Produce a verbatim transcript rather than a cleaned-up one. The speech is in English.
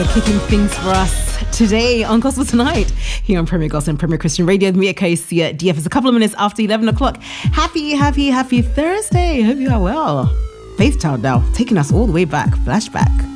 Kicking things for us today on Gospel Tonight here on Premier Gospel and Premier Christian Radio. Mia Kosia, D F is a couple of minutes after eleven o'clock. Happy, happy, happy Thursday. Hope you are well. Faith Child now, taking us all the way back. Flashback.